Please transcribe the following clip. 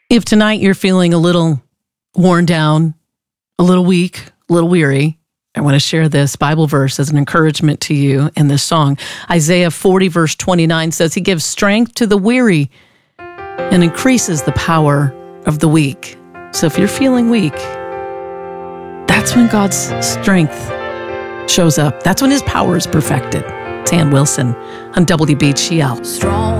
If tonight you're feeling a little worn down, a little weak, a little weary, I want to share this Bible verse as an encouragement to you in this song. Isaiah 40 verse 29 says, He gives strength to the weary and increases the power of the weak. So if you're feeling weak, that's when God's strength shows up. That's when His power is perfected. It's Ann Wilson on WBGL. Strong.